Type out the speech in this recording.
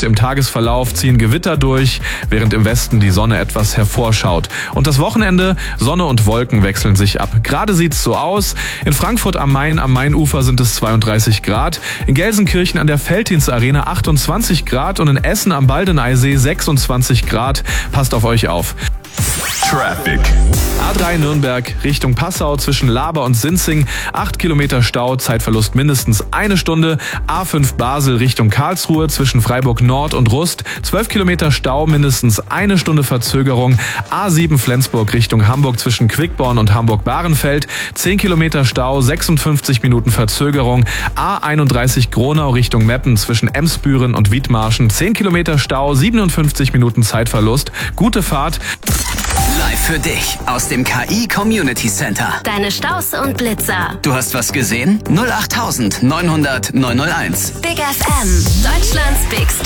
Ost. Im Tagesverlauf ziehen Gewitter durch, während im Westen die Sonne etwas hervorschaut. Und das Wochenende, Sonne und Wolken wechseln sich ab. Gerade sieht's so aus. In Frankfurt am Mainufer sind es 32 Grad. In Gelsenkirchen an der Veltins-Arena 28 Grad und in Essen am Baldeneysee 26 Grad. Passt auf euch auf. Traffic. A3 Nürnberg Richtung Passau zwischen Laber und Sinzing. 8 Kilometer Stau, Zeitverlust mindestens 1 Stunde. A5 Basel Richtung Karlsruhe zwischen Freiburg Nord und Rust. 12 Kilometer Stau, mindestens 1 Stunde Verzögerung. A7 Flensburg Richtung Hamburg zwischen Quickborn und Hamburg-Bahrenfeld. 10 Kilometer Stau, 56 Minuten Verzögerung. A31 Gronau Richtung Meppen zwischen Emsbüren und Wiedmarschen. 10 Kilometer Stau, 57 Minuten Zeitverlust. Gute Fahrt. Live für dich aus dem KI Community Center. Deine Staus und Blitzer. Du hast was gesehen? 08900 901. Big FM, Deutschlands Big